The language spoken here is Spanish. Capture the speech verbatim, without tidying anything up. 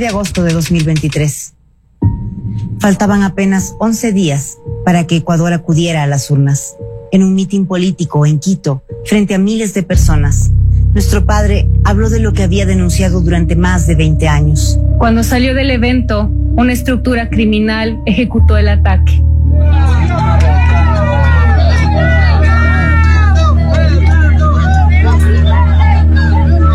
de agosto de dos mil veintitrés. Faltaban apenas once días para que Ecuador acudiera a las urnas. En un mitin político en Quito, frente a miles de personas, nuestro padre habló de lo que había denunciado durante más de veinte años. Cuando salió del evento, una estructura criminal ejecutó el ataque.